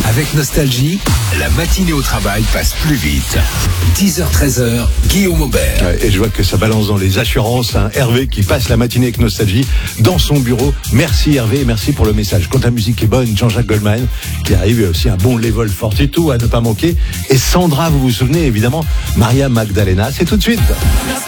Avec Nostalgie, la matinée au travail passe plus vite. 10h-13h, Guillaume Aubert. Ouais, et je vois que ça balance dans les assurances. Hervé qui passe la matinée avec Nostalgie dans son bureau. Merci Hervé, merci pour le message. Quand la musique est bonne, Jean-Jacques Goldman qui arrive, aussi un bon Level 42 à ne pas manquer. Et Sandra, vous vous souvenez évidemment, Maria Magdalena, c'est tout de suite.